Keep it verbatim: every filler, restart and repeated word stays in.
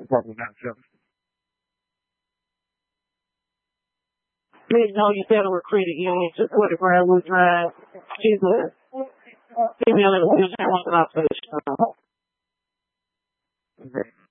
Probably not so. Didn't know you said a recruited unit to put a Bradwood Drive. She's a female in the wheelchair. I want to